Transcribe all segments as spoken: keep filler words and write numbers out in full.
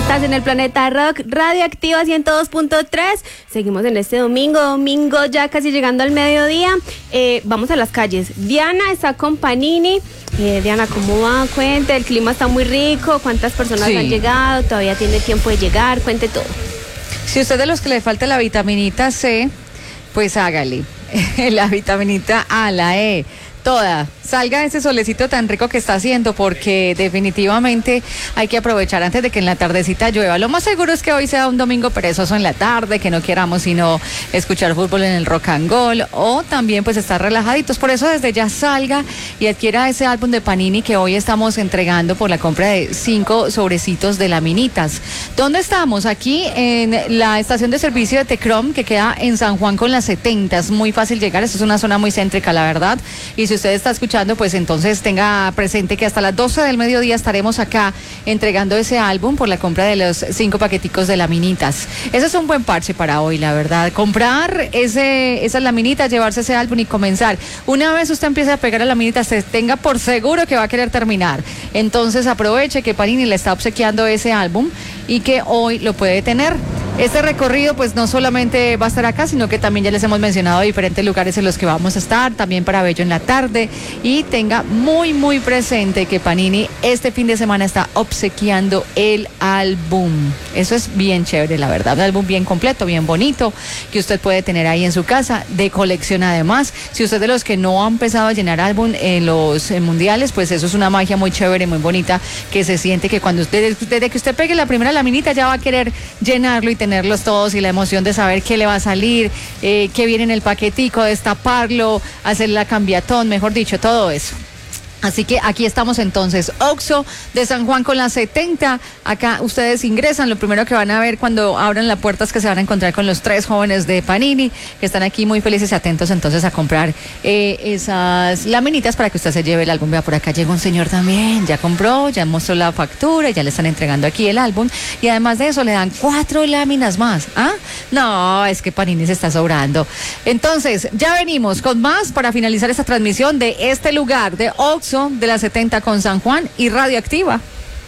Estás en el Planeta Rock, Radioactiva ciento dos punto tres. Seguimos en este domingo, domingo ya casi llegando al mediodía. Eh, vamos a las calles. Diana está con Panini. Eh, Diana, ¿cómo va? Cuente, el clima está muy rico. ¿Cuántas personas sí. han llegado? ¿Todavía tiene tiempo de llegar? Cuente todo. Si usted de los que le falta la vitaminita C, pues hágale. La vitaminita A, la E, toda. Salga ese solecito tan rico que está haciendo, porque definitivamente hay que aprovechar antes de que en la tardecita llueva. Lo más seguro es que hoy sea un domingo perezoso en la tarde, que no queramos sino escuchar fútbol en el Rock and Roll, o también pues estar relajaditos. Por eso desde ya salga y adquiera ese álbum de Panini que hoy estamos entregando por la compra de cinco sobrecitos de laminitas. ¿Dónde estamos? Aquí en la estación de servicio de Tecrom, que queda en San Juan con las setenta. Es muy fácil llegar, esto es una zona muy céntrica, la verdad. Y si usted está escuchando, pues entonces tenga presente que hasta las doce del mediodía estaremos acá entregando ese álbum por la compra de los cinco paqueticos de laminitas. Ese es un buen parche para hoy, la verdad. Comprar ese, esas laminitas, llevarse ese álbum y comenzar. Una vez usted empiece a pegar a laminitas, se tenga por seguro que va a querer terminar. Entonces aproveche que Panini le está obsequiando ese álbum y que hoy lo puede tener. Este recorrido pues no solamente va a estar acá, sino que también ya les hemos mencionado diferentes lugares en los que vamos a estar, también para Bello en la tarde, y tenga muy muy presente que Panini este fin de semana está obsequiando el álbum. Eso es bien chévere, la verdad, un álbum bien completo, bien bonito, que usted puede tener ahí en su casa, de colección además. Si usted de los que no ha empezado a llenar álbum en los en mundiales, pues eso es una magia muy chévere, muy bonita, que se siente que cuando usted, desde que usted pegue la primera laminita ya va a querer llenarlo y tener tenerlos todos, y la emoción de saber qué le va a salir, eh, qué viene en el paquetico, destaparlo, hacer la cambiatón, mejor dicho, todo eso. Así que aquí estamos entonces, Oxxo de San Juan con la setenta. Acá ustedes ingresan, lo primero que van a ver cuando abran la puerta es que se van a encontrar con los tres jóvenes de Panini, que están aquí muy felices y atentos entonces a comprar eh, esas laminitas para que usted se lleve el álbum. Vea, por acá llega un señor también, ya compró, ya mostró la factura, ya le están entregando aquí el álbum, y además de eso le dan cuatro láminas más. ¿Ah? No, es que Panini se está sobrando. Entonces, ya venimos con más para finalizar esta transmisión de este lugar de Oxxo de la setenta con San Juan y Radioactiva.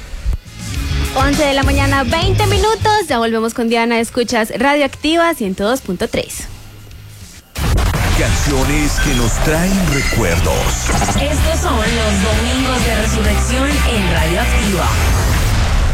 once de la mañana, veinte minutos. Ya volvemos con Diana. Escuchas Radioactiva ciento dos punto tres. Canciones que nos traen recuerdos. Estos son los domingos de resurrección en Radioactiva.